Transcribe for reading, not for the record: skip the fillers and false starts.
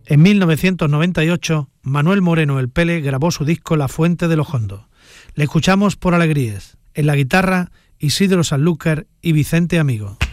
En 1998, Manuel Moreno el Pele grabó su disco La Fuente de los Hondos. Le escuchamos por Alegríes. En la guitarra, Isidro Sanlúcar y Vicente Amigo.